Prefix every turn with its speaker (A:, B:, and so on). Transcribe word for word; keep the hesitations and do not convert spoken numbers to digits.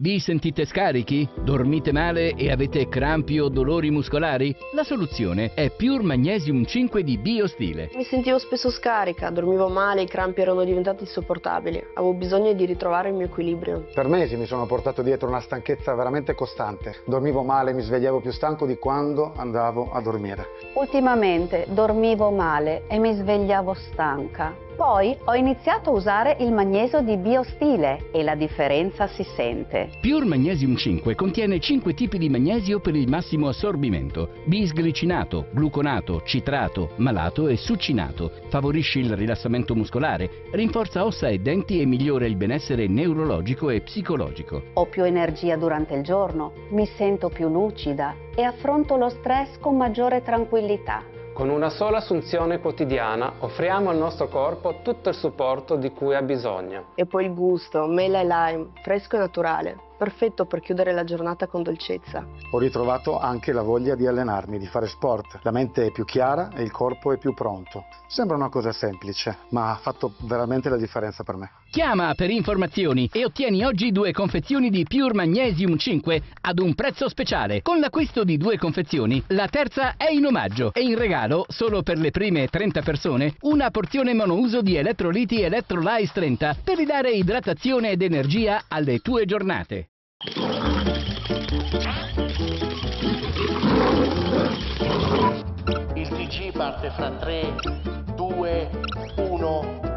A: Vi sentite scarichi? Dormite male e avete crampi o dolori muscolari? La soluzione è Pure Magnesium cinque di BioStile.
B: Mi sentivo spesso scarica, dormivo male, i crampi erano diventati insopportabili. Avevo bisogno di ritrovare il mio equilibrio.
C: Per mesi mi sono portato dietro una stanchezza veramente costante. Dormivo male e mi svegliavo più stanco di quando andavo a dormire.
D: Ultimamente dormivo male e mi svegliavo stanca. Poi ho iniziato a usare il magnesio di BioStile e la differenza si sente.
A: Pure Magnesium cinque contiene cinque tipi di magnesio per il massimo assorbimento: bisglicinato, gluconato, citrato, malato e succinato. Favorisce il rilassamento muscolare, rinforza ossa e denti e migliora il benessere neurologico e psicologico.
D: Ho più energia durante il giorno, mi sento più lucida e affronto lo stress con maggiore tranquillità.
E: Con una sola assunzione quotidiana offriamo al nostro corpo tutto il supporto di cui ha bisogno.
B: E poi il gusto, mela e lime, fresco e naturale. Perfetto per chiudere la giornata con dolcezza.
C: Ho ritrovato anche la voglia di allenarmi, di fare sport. La mente è più chiara e il corpo è più pronto. Sembra una cosa semplice, ma ha fatto veramente la differenza per me.
A: Chiama per informazioni e ottieni oggi due confezioni di Pure Magnesium cinque ad un prezzo speciale. Con l'acquisto di due confezioni, la terza è in omaggio e in regalo, solo per le prime trenta persone, una porzione monouso di elettroliti Electrolyte trenta per ridare idratazione ed energia alle tue giornate.
F: Il T G parte fra tre, due, uno...